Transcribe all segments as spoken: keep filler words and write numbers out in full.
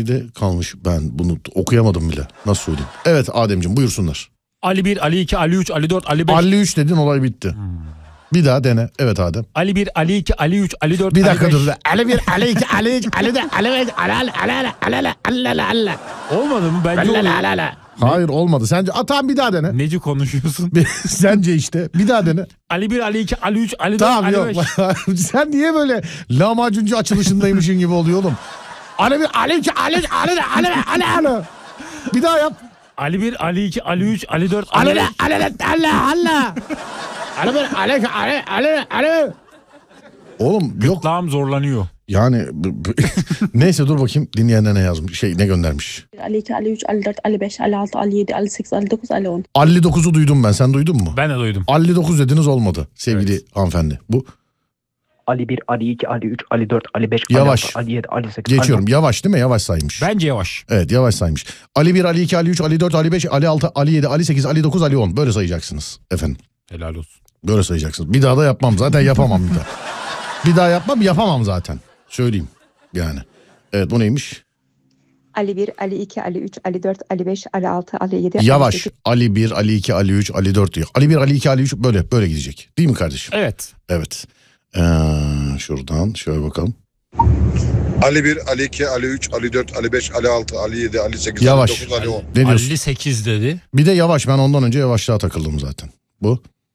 de kalmış. Ben bunu okuyamadım bile. Nasıl söyleyeyim? Evet Ademciğim buyursunlar. Ali bir, Ali iki, Ali üç, Ali dört, Ali beş. Ali üç dedin olay bitti. Hmm. Bir daha dene. Evet Adem. Ali bir, Ali iki, Ali üç, Ali dört, bir Ali dakika beş. dur. Ali bir, Ali iki, Ali üç, Ali dört, Ali beş, Ali Ali Ali Ali Ali Ali Ali. Olmadı mı? Bence olmadı. Hayır olmadı. Sence atam bir daha dene. Neci konuşuyorsun? Sence işte. Bir daha dene. Ali bir, Ali iki, Ali üç, Ali dört, tamam, Ali yok. beş. Sen niye böyle lahmacuncu açılışındaymışın gibi oluyor oğlum? Ali bir, Ali iki, Ali üç, Ali dört, Ali Ali Ali. Bir daha yap. Ali bir, Ali iki, Ali üç, Ali dört, Ali Ali beş. Ali Ali Ali Ali. Ali bir, Ali iki, Ali Ali Ali. Oğlum yok. Gırtlağım zorlanıyor. Yani neyse dur bakayım dinleyenler ne yazmış şey ne göndermiş. Ali iki, Ali üç, Ali dört, Ali beş, Ali altı, Ali yedi, Ali sekiz, Ali dokuz, Ali on. Ali dokuzu duydum ben. Sen duydun mu? Ben de duydum. Ali dokuz dediniz olmadı sevgili evet. hanımefendi. Bu Ali bir, Ali iki, Ali üç, Ali dört, Ali beş, yavaş. Ali altı, Ali yedi, Ali sekiz. Geçiyorum. Ali yavaş değil mi? Yavaş saymış. Bence yavaş. Evet yavaş saymış. Ali bir, Ali iki, Ali üç, Ali dört, Ali beş, Ali altı, Ali yedi, Ali sekiz, Ali dokuz, Ali on. Böyle sayacaksınız efendim. Helal olsun. Böyle sayacaksınız. Bir daha da yapmam. Zaten yapamam bir daha. Bir daha yapmam yapamam zaten. Söyleyeyim yani. Evet bu neymiş? Ali bir, Ali iki, Ali üç, Ali dört, Ali beş, Ali altı, Ali yedi. Yavaş. Ali sekiz. Ali bir, Ali iki, Ali üç, Ali dört diyor. Ali bir, Ali iki, Ali üç böyle böyle gidecek. Değil mi kardeşim? Evet. Evet. Ee, şuradan şöyle bakalım. Ali bir, Ali iki, Ali üç, Ali dört, Ali beş, Ali altı, Ali yedi, Ali sekiz, yavaş. Ali dokuz, Ali on. Ne diyorsun? Ali sekiz dedi. Bir de yavaş ben ondan önce yavaşlığa takıldım zaten. Bu.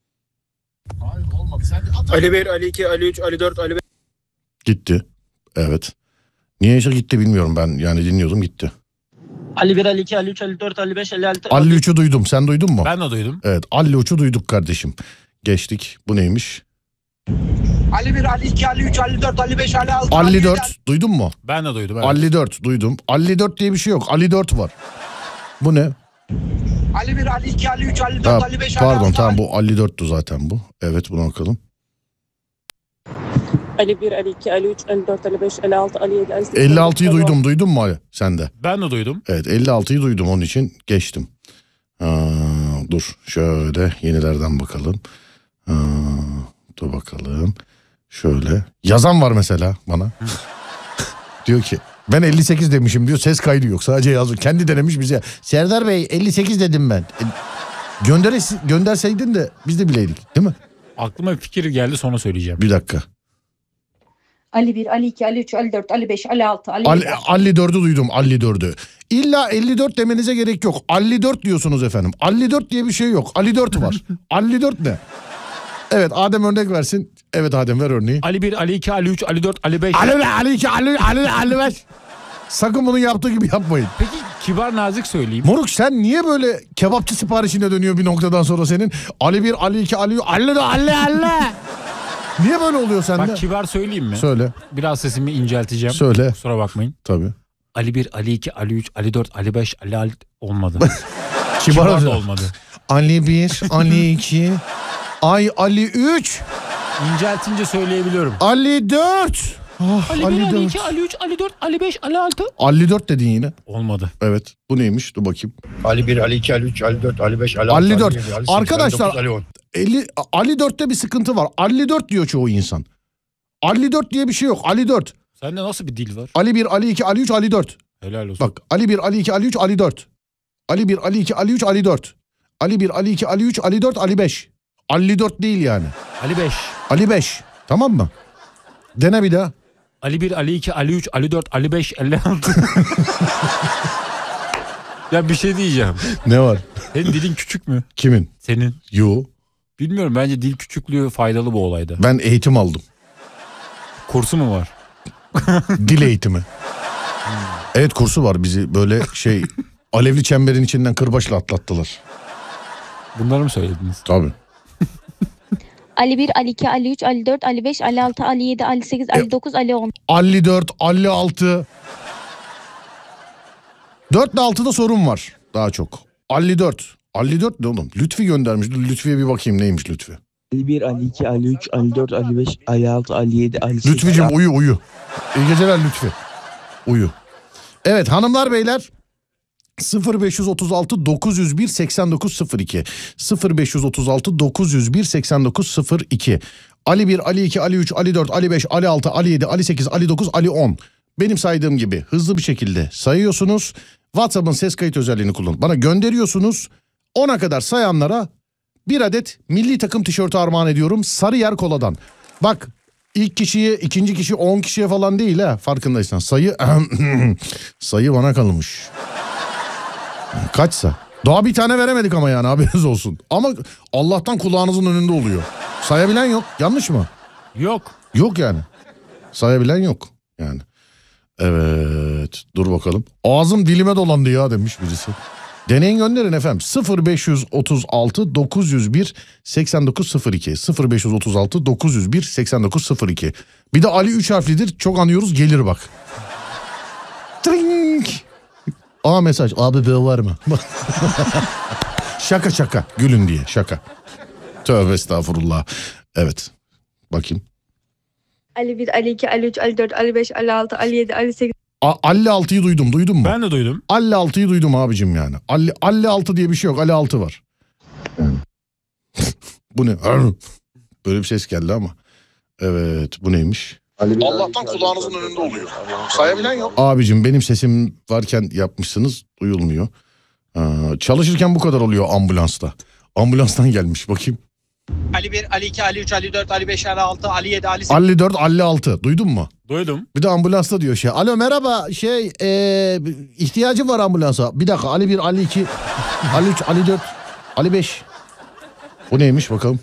Hayır olmadı. Sen Ali bir, Ali iki, Ali üç, Ali dört, Ali beş. Gitti. Evet. Niye işte gitti bilmiyorum ben. Yani dinliyordum gitti. Ali bir, Ali iki, Ali üç, Ali dört, Ali beş, Ali altı. Ali üçü duydum. Sen duydun mu? Ben de duydum. Evet. Ali üçü duyduk kardeşim. Geçtik. Bu neymiş? Ali bir, Ali iki, Ali üç, Ali dört, Ali beş, Ali altı. Ali dört. Duydun mu? Ben de duydum. Evet. Ali dört duydum. Ali dört diye bir şey yok. Ali dört var. Bu ne? Ali bir, Ali iki, Ali üç, Ali dört, Ha, Ali beş, pardon, Ali altı. tamam bu Ali dörttü zaten bu. Evet buna bakalım. Ali bir, Ali iki, Ali üç, Ali dört, Ali beş, Ali altı, Ali yedi, Ali sekiz. elli altıyı duydum. Duydun mu Ali? Sen de. Ben de duydum. Evet elli altıyı duydum onun için geçtim. Aa, dur şöyle yenilerden bakalım. Aa, dur bakalım. Şöyle. Yazan var mesela bana. Diyor ki ben elli sekiz demişim diyor. Ses kaydı yok. Sadece yazıyor. Kendi denemiş bize. Serdar Bey elli sekiz dedim ben. E, gönderesi, gönderseydin de biz de bileydik değil mi? Aklıma bir fikir geldi sonra söyleyeceğim. Bir dakika. Ali bir, Ali iki, Ali üç, Ali dört, Ali beş, Ali altı, Ali Ali, yedi. Ali dördü duydum. Ali dördü. İlla elli dört demenize gerek yok. Ali dört diyorsunuz efendim. Ali dört diye bir şey yok. Ali dört var. Ali dört ne? Evet Adem örnek versin. Evet Adem ver örneği. Ali bir, Ali iki, Ali üç, Ali dört, Ali beş. Ali Ali iki, Ali Ali Ali beş. Sakın bunu yaptığı gibi yapmayın. Peki kibar nazik söyleyeyim. Moruk sen niye böyle kebapçı siparişine dönüyor bir noktadan sonra senin? Ali bir, Ali iki, Ali üç, Ali Ali Ali. Niye böyle oluyor sende? Bak kibar söyleyeyim mi? Söyle. Biraz sesimi incelteceğim. Söyle. Kusura bakmayın. Tabii. Ali bir, Ali iki, Ali üç, Ali dört, Ali beş, Ali altı olmadı. Kibar, kibar da olmadı. Ali bir, Ali iki, Ay Ali üç. İnceltince söyleyebiliyorum. Ali dört. Oh, Ali bir, Ali iki, Ali üç, Ali dört, Ali beş, Ali altı. Ali dört dedin yine. Olmadı. Evet. Bu neymiş? Dur bakayım. Ali bir, Ali iki, Ali üç, Ali dört, Ali beş, Ali altı, Ali dört. Ali yedi, Ali sekiz, Arkadaşlar Ali dokuz, Ali on. elli, Ali dörtte bir sıkıntı var. Ali dört diyor çoğu insan. Ali dört diye bir şey yok. Ali dört. Sende nasıl bir dil var? Ali bir, Ali iki, Ali üç, Ali dört. Helal olsun. Bak Ali bir, Ali iki, Ali üç, Ali dört. Ali bir, Ali iki, Ali üç, Ali dört. Ali bir, Ali iki, Ali üç, Ali dört, Ali beş. Ali dört değil yani. Ali beş. Ali beş. Tamam mı? Dene bir daha. Ali bir, Ali iki, Ali üç, Ali dört, Ali beş, Ali altı. Ya bir şey diyeceğim. Ne var? Senin dilin küçük mü? Kimin? Senin. Yo. Bilmiyorum, bence dil küçüklüğü faydalı bu olayda. Ben eğitim aldım. Kursu mu var? Dil eğitimi. Evet kursu var, bizi böyle şey alevli çemberin içinden kırbaçla atlattılar. Bunları mı söylediniz? Tabii. Ali bir, Ali iki, Ali üç, Ali dört, Ali beş, Ali altı, Ali yedi, Ali sekiz, Ali dokuz, Ali on. Ali dört, Ali altı. dört ile altıda sorun var daha çok. Ali dört. Ali dört ne oğlum? Lütfi göndermiş. Lütfiye bir bakayım neymiş Lütfi. Ali bir, Ali iki, Ali üç, Ali dört, Ali beş, Ali altı, Ali yedi, Ali sekiz. Lütficim uyu uyu. İyi geceler Lütfi. Uyu. Evet hanımlar beyler. sıfır beş otuz altı dokuz yüz bir seksen dokuz sıfır iki sıfır beş otuz altı dokuz yüz bir seksen dokuz sıfır iki Ali bir, Ali iki, Ali üç, Ali dört, Ali beş, Ali altı, Ali yedi, Ali sekiz, Ali dokuz, Ali on. benim saydığım gibi hızlı bir şekilde sayıyorsunuz. WhatsApp'ın ses kayıt özelliğini kullanıp bana gönderiyorsunuz. ona kadar sayanlara bir adet milli takım tişörtü armağan ediyorum Sarıyer Kola'dan. Bak ilk kişiye, ikinci kişi, on kişiye falan değil ha, farkındaysan. Sayı sayı bana kalmış. Kaçsa. Daha bir tane veremedik ama yani, haberiniz olsun. Ama Allah'tan kulağınızın önünde oluyor. Sayabilen yok. Yanlış mı? Yok. Yok yani. Sayabilen yok yani. Evet. Dur bakalım. Ağzım dilime dolandı ya demiş birisi. Deneyin gönderin efendim. sıfır beş otuz altı dokuz yüz bir seksen dokuz sıfır iki sıfır beş otuz altı dokuz yüz bir seksen dokuz sıfır iki. Bir de Ali üç harflidir. Çok anıyoruz, gelir bak. Trink. Aa mesaj. Abi böyle var mı? Şaka şaka. Gülün diye şaka. Tövbe estağfurullah. Evet. Bakayım. Ali bir, Ali iki, Ali üç, Ali dört, Ali beş, Ali altı, Ali yedi, Ali sekiz. Ali altıyı duydum. Duydun mu? Ben de duydum. Ali altıyı duydum abicim yani. Ali, Ali altı diye bir şey yok. Ali altı var. Bu ne? Böyle bir ses geldi ama. Evet, bu neymiş? Allah'tan kulağınızın önünde oluyor. Sayabilen yok. Abicim benim sesim varken yapmışsınız, duyulmuyor. Aa, çalışırken bu kadar oluyor ambulansta. Ambulanstan gelmiş, bakayım. Ali bir, Ali iki, Ali üç, Ali dört, Ali beş, Ali altı, Ali yedi, Ali sekiz. Ali dört, Ali altı. Duydun mu? Duydum. Bir de ambulansta diyor şey. Alo merhaba, şey ee, ihtiyacım var ambulansa. Bir dakika, Ali bir, Ali iki, Ali üç, Ali dört, Ali beş. Bu neymiş bakalım.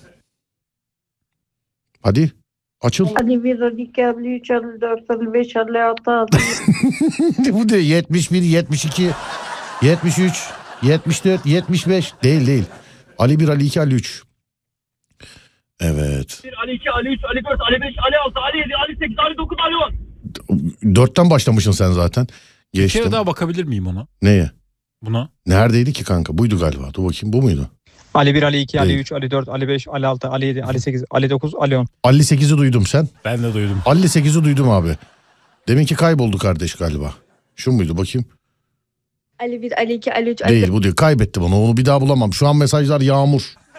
Hadi açıl. Ali bir, Ali iki, Ali üç, Ali dört, Ali beş, Ali altı, Ali Bu da yetmiş bir, yetmiş iki, yetmiş üç, yetmiş dört, yetmiş beş. Değil değil. Ali bir, Ali iki, Ali üç. Evet. Ali iki, Ali üç, Ali dört, Ali beş, Ali altı, Ali yedi, Ali sekiz, Ali dokuz, Ali on. Dörtten başlamışsın sen zaten. Bir Geçtim. kere daha bakabilir miyim ona? Neye? Buna. Neredeydi ki kanka? Buydu galiba. Dur bakayım, bu muydu? Ali bir, Ali iki, Ali Değil. üç, Ali dört, Ali beş, Ali altı, Ali yedi, Ali sekiz, Ali dokuz, Ali on. Ali sekizi duydum sen. Ben de duydum. Ali sekizi duydum abi. Deminki kayboldu kardeş galiba. Şu muydu bakayım? Ali bir, Ali iki, Ali üç, Ali Değil, dört. bu değil. Kaybetti bunu. Onu bir daha bulamam. Şu an mesajlar yağmur.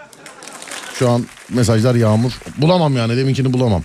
Şu an mesajlar yağmur. Bulamam yani. Deminkini bulamam.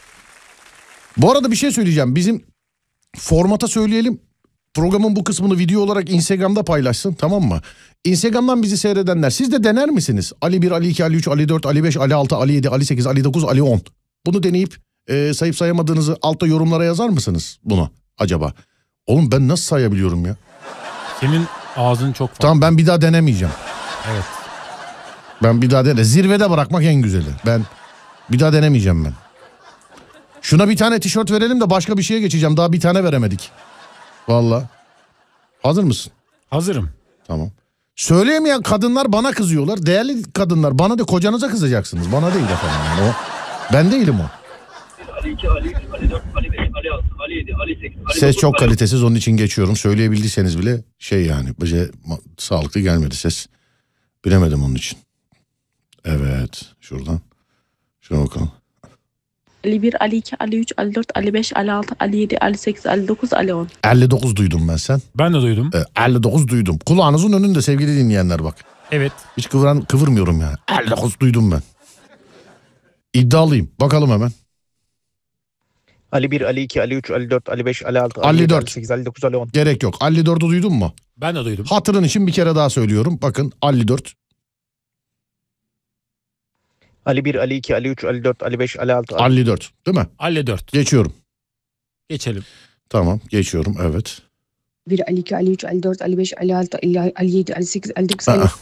Bu arada bir şey söyleyeceğim. Bizim formata söyleyelim. Programın bu kısmını video olarak Instagram'da paylaşsın, tamam mı? Instagram'dan bizi seyredenler, siz de dener misiniz? Ali bir, Ali iki, Ali üç, Ali dört, Ali beş, Ali altı, Ali yedi, Ali sekiz, Ali dokuz, Ali on. Bunu deneyip e, sayıp sayamadığınızı altta yorumlara yazar mısınız bunu acaba? Oğlum ben nasıl sayabiliyorum ya? Senin ağzın çok fazla. Tamam, ben bir daha denemeyeceğim. Evet. Ben bir daha dene. Zirvede bırakmak en güzeli. Ben bir daha denemeyeceğim ben. Şuna bir tane tişört verelim de başka bir şeye geçeceğim. Daha bir tane veremedik. Vallahi. Hazır mısın? Hazırım. Tamam. Söyleyemeyen kadınlar bana kızıyorlar. Değerli kadınlar, bana da kocanıza kızacaksınız. Bana değil efendim. Yani o. Ben değilim o. Ali iki, Ali üç, Ali dört, Ali beş, Ali altı, Ali yedi, Ali sekiz, Ali Ses dokuz, çok Ali kalitesiz, onun için geçiyorum. Söyleyebildiyseniz bile şey yani. Bize sağlıklı gelmedi ses. Bilemedim onun için. Evet. Şuradan. Şuna bakalım. Ali bir, Ali iki, Ali üç, Ali dört, Ali beş, Ali altı, Ali yedi, Ali sekiz, Ali dokuz, Ali on. elli dokuz duydum ben sen. Ben de duydum. Ee, elli dokuz duydum. Kulağınızın önünde sevgili dinleyenler bak. Evet. Hiç kıvıran, kıvırmıyorum yani. elli dokuz duydum ben. İddialıyım. Bakalım hemen. Ali bir, Ali iki, Ali üç, Ali dört, Ali beş, Ali altı, Ali yedi, dört. Ali sekiz, Ali dokuz, Ali on. Gerek yok. elli dördü duydun mu? Ben de duydum. Hatırın için bir kere daha söylüyorum. Bakın elli dört. Ali bir, Ali iki, Ali üç, Ali dört, Ali beş, Ali altı, Ali... elli dört. Değil mi? Ali dört. Geçiyorum. Geçelim. Tamam. Geçiyorum. Evet. bir, Ali iki, Ali üç, Ali dört, Ali beş, Ali altı, Ali, Ali yedi, Ali sekiz, Ali dokuz, Ali on.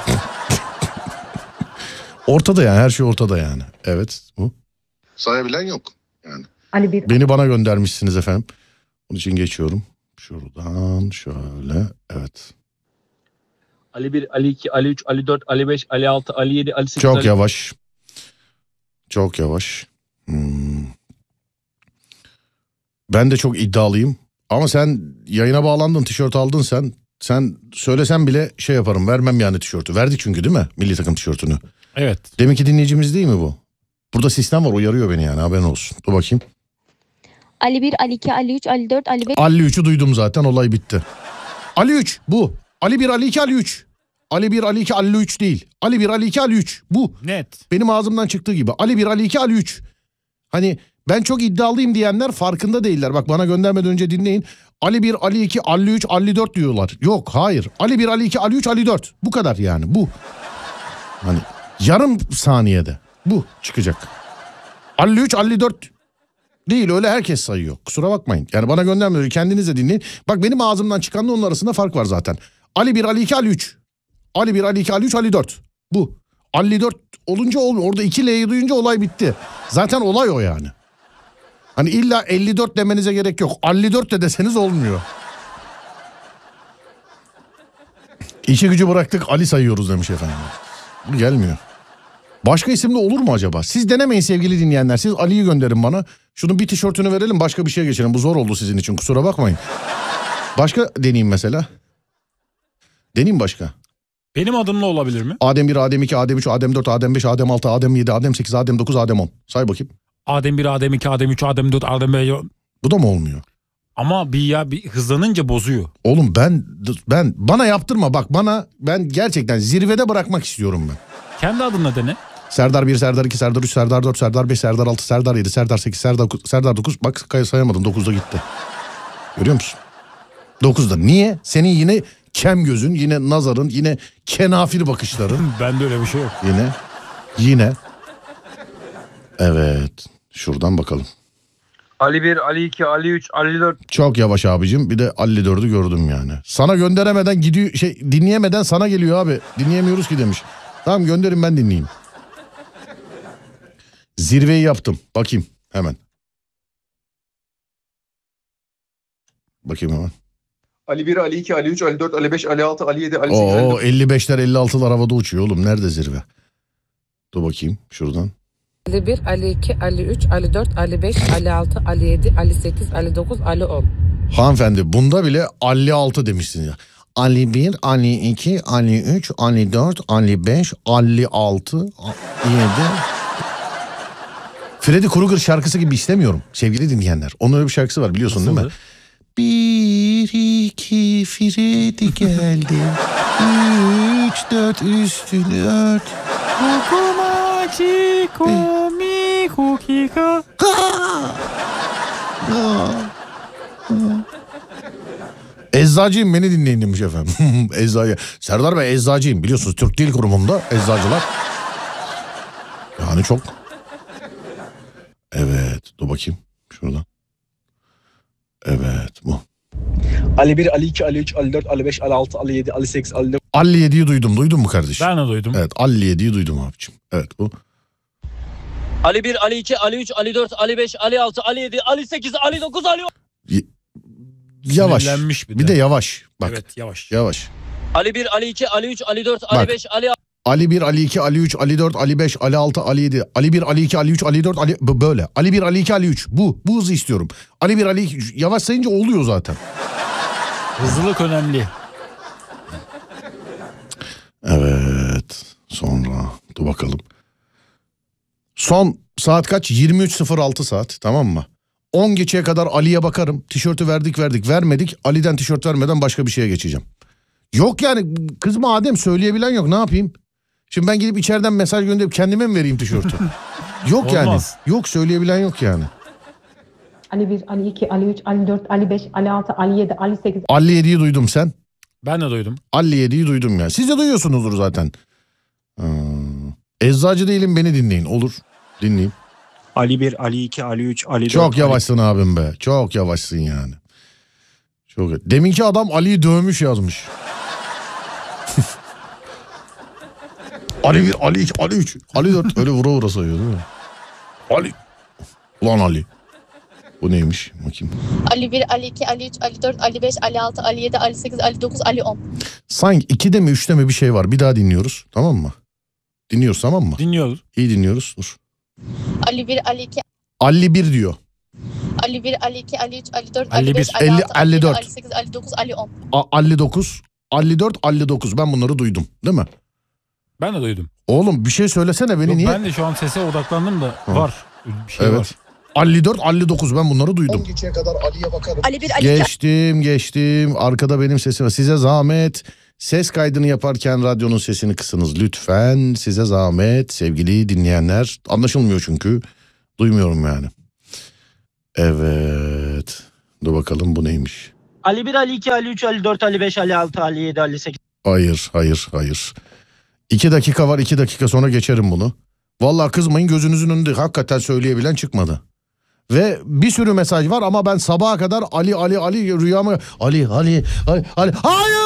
Ortada yani. Her şey ortada yani. Evet. Bu. Sayabilen yok. Yani. Ali bir, Beni bana göndermişsiniz efendim. Onun için geçiyorum. Şuradan şöyle. Evet. Ali bir, Ali iki, Ali üç, Ali dört, Ali beş, Ali altı, Ali yedi, Ali sekiz. Çok Ali... yavaş. Çok yavaş. Hmm. Ben de çok iddialıyım. Ama sen yayına bağlandın, tişört aldın sen. Sen söylesen bile şey yaparım, vermem yani tişörtü. Verdik çünkü değil mi? Milli takım tişörtünü. Evet. Demek ki dinleyicimiz değil mi bu? Burada sistem var, uyarıyor beni yani, haberin olsun. Dur bakayım. Ali bir, Ali iki, Ali üç, Ali dört, Ali beş. Ali üçü duydum zaten, olay bitti. Ali üç bu. Ali bir, Ali iki, Ali üç. Ali bir, Ali iki, Ali üç değil. Ali bir, Ali iki, Ali üç. Bu. Net. Benim ağzımdan çıktığı gibi. Ali bir, Ali iki, Ali üç. Hani Ben çok iddialıyım diyenler farkında değiller. Bak bana göndermeden önce dinleyin. Ali bir, Ali iki, Ali üç, Ali dört diyorlar. Yok hayır. Ali bir, Ali iki, Ali üç, Ali dört. Bu kadar yani bu. Hani yarım saniyede bu çıkacak. Ali üç, Ali dört değil, öyle herkes sayıyor. Kusura bakmayın. Yani bana göndermeden önce kendiniz de dinleyin. Bak benim ağzımdan çıkanla onun arasında fark var zaten. Ali bir, Ali iki, Ali üç. Ali bir, Ali iki, Ali üç, Ali dört. Bu. Ali dört olunca olmuyor. Orada iki L'yi duyunca olay bitti. Zaten olay o yani. Hani illa elli dört demenize gerek yok. elli dört de deseniz olmuyor. İşi gücü bıraktık Ali sayıyoruz demiş efendim. Bu gelmiyor. Başka isimde olur mu acaba? Siz denemeyin sevgili dinleyenler. Siz Ali'yi gönderin bana. Şunun bir tişörtünü verelim, başka bir şeye geçelim. Bu zor oldu sizin için, kusura bakmayın. Başka deneyeyim mesela. Deneyeyim başka. Benim adımla olabilir mi? Adem bir, Adem iki, Adem üç, Adem dört, Adem beş, Adem altı, Adem yedi, Adem sekiz, Adem dokuz, Adem on. Say bakayım. Adem bir, Adem iki, Adem üç, Adem dört, Adem beş. Bu da mı olmuyor? Ama bir ya bir hızlanınca bozuyor. Oğlum ben ben bana yaptırma bak, bana ben gerçekten zirvede bırakmak istiyorum ben. Kendi adına dene. Serdar bir, Serdar iki, Serdar üç, Serdar dört, Serdar beş, Serdar altı, Serdar yedi, Serdar sekiz, Serdar Serdar dokuz. Bak sayamadım, dokuzda gitti. Görüyor musun? dokuzda. Niye? Senin yine kem gözün, yine nazarın, yine kenafir bakışların. Bende öyle bir şey yok. Yine. Yine. Evet. Şuradan bakalım. Ali bir, Ali iki, Ali üç, Ali dört. Çok yavaş abicim. Bir de elli dördü gördüm yani. Sana gönderemeden gidiyor, şey dinleyemeden sana geliyor abi. Dinleyemiyoruz ki demiş. Tamam gönderin, ben dinleyeyim. Zirveyi yaptım. Bakayım hemen. Bakayım hemen. Ali bir, Ali iki, Ali üç, Ali dört, Ali beş, Ali altı, Ali yedi, Ali sekiz, Ali Oo dokuz. elli beşler elli altılar havada uçuyor oğlum. Nerede zirve? Dur bakayım şuradan. Ali bir, Ali iki, Ali üç, Ali dört, Ali beş, Ali altı, Ali yedi, Ali sekiz, Ali dokuz, Ali on. Hanımefendi bunda bile elli altı demişsiniz ya. Ali bir, Ali iki, Ali üç, Ali dört, Ali beş, Ali altı, yedi. Freddy Krueger şarkısı gibi istemiyorum sevgili dinleyenler. Onun öyle bir şarkısı var, biliyorsun Nasıldı? değil mi? Bir iki Freddy geldi. Üç dört üstü dört. Eczacıyım, beni dinleyin demiş efendim. Eczacı. Serdar Bey eczacıyım, biliyorsunuz Türk Dil Kurumu'nda eczacılar. Yani çok. Evet dur bakayım şuradan. Evet bu. Ali bir, Ali iki, Ali üç, Ali dört, Ali beş, Ali altı, Ali yedi, Ali sekiz, Ali dokuz. elli yediyi duydum, duydun mu kardeşim? Ben de duydum. Evet elli yediyi duydum abicim. Evet bu. Ali bir, Ali iki, Ali üç, Ali dört, Ali beş, Ali altı, Ali yedi, Ali sekiz, Ali dokuz, Ali on. Y- Yavaş. Sinirlenmiş bir de. Bir de yavaş. Bak. Evet yavaş. Yavaş. Ali bir, Ali iki, Ali üç, Ali dört, Ali Bak. beş, Ali altı. Ali bir, Ali iki, Ali üç, Ali dört, Ali beş, Ali altı, Ali yedi. Ali bir, Ali iki, Ali üç, Ali dört, Ali... B- böyle. Ali bir, Ali iki, Ali üç. Bu. Bu hızı istiyorum. Ali bir, Ali iki. Yavaş sayınca oluyor zaten. Hızlılık önemli. Evet. Sonra. Dur bakalım. Son saat kaç? yirmi üç sıfır altı saat. Tamam mı? on geçeye kadar Ali'ye bakarım. Tişörtü verdik verdik. Vermedik. Ali'den tişört vermeden başka bir şeye geçeceğim. Yok yani, kızma Adem, söyleyebilen yok, ne yapayım? Şimdi ben gidip içeriden mesaj gönderip kendime mi vereyim tişörtü? Yok yani. Olmaz. Yok, söyleyebilen yok yani. Ali bir, Ali iki, Ali üç, Ali dört, Ali beş, Ali altı, Ali yedi, Ali sekiz. elli yediyi duydum sen. Ben de duydum. elli yediyi duydum ya. Siz de duyuyorsunuzdur zaten. Hmm. Eczacı değilim, beni dinleyin. Olur. Dinleyin. Ali bir, Ali iki, Ali üç, Ali dört. Çok yavaşsın abim be. Çok yavaşsın yani. Çok. Deminki adam Ali'yi dövmüş yazmış. Ali bir, Ali iki, Ali üç, Ali dört. Öyle vura vura sayıyor değil mi? Ali. Ulan Ali. Bu neymiş? Bakayım. Ali bir, Ali iki, Ali üç, Ali dört, Ali beş, Ali altı, Ali yedi, Ali sekiz, Ali dokuz, Ali on. Sanki ikide mi üçte mi bir şey var. Bir daha dinliyoruz. Tamam mı? Dinliyoruz tamam mı? Dinliyoruz. İyi dinliyoruz. Dur. Ali bir, Ali iki, elli bir diyor. Ali bir, Ali iki, Ali üç, Ali dört, Ali Ali beş, bir, Ali elli, altı, Ali elli yedi, dört. Ali sekiz, Ali dokuz, Ali on. A- elli dokuz, elli dört, elli dokuz. Ben bunları duydum. Değil mi? Ben de duydum. Oğlum bir şey söylesene, beni Yok, niye? ben de şu an sese odaklandım da var. Bir şey Evet. var. elli dört, elli dokuz, ben bunları duydum. on geçeye kadar Ali'ye bakarım. Ali bir, Ali iki, Geçtim geçtim. Arkada benim sesim var. Size zahmet. Ses kaydını yaparken radyonun sesini kısınız lütfen. Size zahmet sevgili dinleyenler. Anlaşılmıyor çünkü. Duymuyorum yani. Evet. Dur bakalım bu neymiş? Ali bir, Ali iki, Ali üç, Ali dört, Ali beş, Ali altı, Ali yedi, Ali sekiz. Hayır, hayır, hayır. İki dakika var, iki dakika sonra geçerim bunu. Vallahi kızmayın, gözünüzün önünde hakikaten söyleyebilen çıkmadı. Ve bir sürü mesaj var ama ben sabaha kadar Ali, Ali, Ali rüyamı... Ali, Ali, Ali, Ali... Hayır!